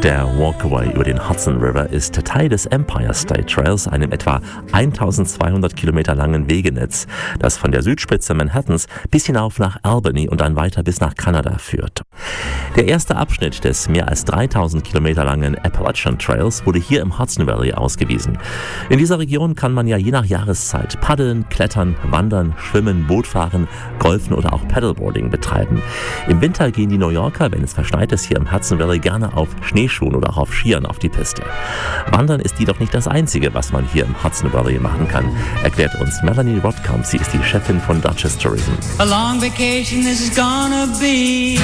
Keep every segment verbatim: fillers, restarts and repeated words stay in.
Der Walkaway über den Hudson River ist Teil des Empire State Trails, einem etwa eintausendzweihundert Kilometer langen Wegenetz, das von der Südspitze Manhattans bis hinauf nach Albany und dann weiter bis nach Kanada führt. Der erste Abschnitt des mehr als dreitausend Kilometer langen Appalachian Trails wurde hier im Hudson Valley ausgewiesen. In dieser Region kann man ja je nach Jahreszeit paddeln, klettern, wandern, schwimmen, Bootfahren, golfen oder auch Paddleboarding betreiben. Im Winter gehen die New Yorker, wenn es verschneit ist, hier im Hudson Valley gerne auf Schneeschuhen oder auch auf Skiern auf die Piste. Wandern ist jedoch nicht das Einzige, was man hier im Hudson Valley machen kann, erklärt uns Melanie Rodkamp. Sie ist die Chefin von Dutchess Tourism. A long vacation this is gonna be.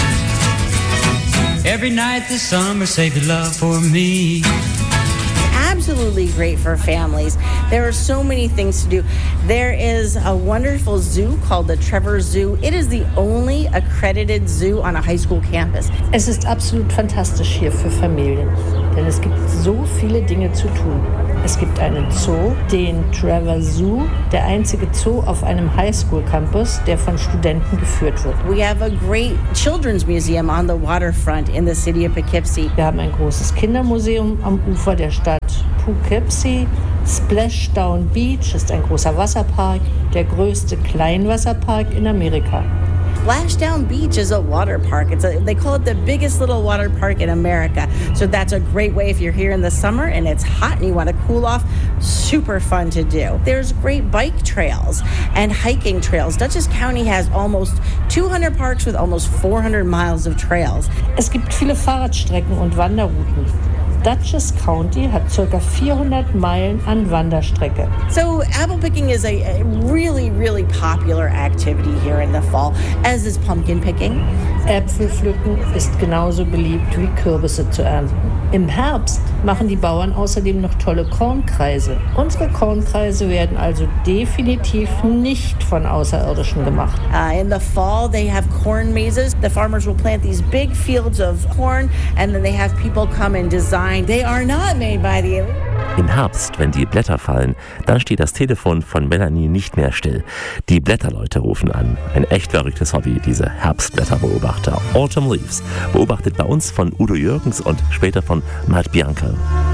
Every night this summer, save your love for me. Absolutely great for families. There are so many things to do. There is a wonderful zoo called the Trevor Zoo. It is the only accredited zoo on a high school campus. Es ist absolut fantastisch hier für Familien, denn es gibt so viele Dinge zu tun. Es gibt einen Zoo, den Trevor Zoo, der einzige Zoo auf einem Highschool-Campus, der von Studenten geführt wird. We have a great children's museum on the waterfront in the city of Poughkeepsie. Wir haben ein großes Kindermuseum am Ufer der Stadt Poughkeepsie. Splashdown Beach ist ein großer Wasserpark, der größte Kleinwasserpark in Amerika. Splashdown Beach is a water park. It's a, they call it the biggest little water park in America. So that's a great way if you're here in the summer and it's hot and you want to cool off. Super fun to do. There's great bike trails and hiking trails. Dutchess County has almost two hundred parks with almost four hundred miles of trails. Es gibt viele Fahrradstrecken und Wanderrouten. Dutchess County hat ca. vierhundert Meilen an Wanderstrecke. So apple picking is a, a really, really popular activity here in the fall, as is pumpkin picking. Äpfel pflücken ist genauso beliebt wie Kürbisse zu ernten. Im Herbst machen die Bauern außerdem noch tolle Kornkreise. Unsere Kornkreise werden also definitiv nicht von Außerirdischen gemacht. Uh, in the fall, they have corn mazes. The farmers will plant these big fields of corn, and then they have people come and design. They are not made by the aliens. Im Herbst, wenn die Blätter fallen, dann steht das Telefon von Melanie nicht mehr still. Die Blätterleute rufen an. Ein echt verrücktes Hobby, diese Herbstblätterbeobachter. Autumn Leaves, beobachtet bei uns von Udo Jürgens und später von Matt Bianco.